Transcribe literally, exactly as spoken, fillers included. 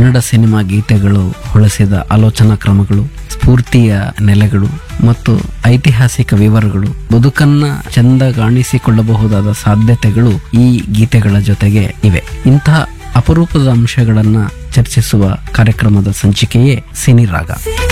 Kannada cinema ಗೀತೆಗಳು ಹೊಳೆಸಿದ ಆಲೋಚನಾ ಕ್ರಮಗಳು, ಸ್ಫೂರ್ತಿಯ ನೆಲೆಗಳು ಮತ್ತು ಐತಿಹಾಸಿಕ ವಿವರಗಳು, ಬದುಕನ್ನ ಚಂದಗಾಣಿಸಿಕೊಳ್ಳಬಹುದಾದ ಸಾಧ್ಯತೆಗಳು ಈ ಗೀತೆಗಳ ಜೊತೆಗೆ ಇವೆ. ಇಂತಹ ಅಪರೂಪದ ಅಂಶಗಳನ್ನ ಚರ್ಚಿಸುವ ಕಾರ್ಯಕ್ರಮದ ಸಂಚಿಕೆಯೇ ಸಿನಿರಾಗ.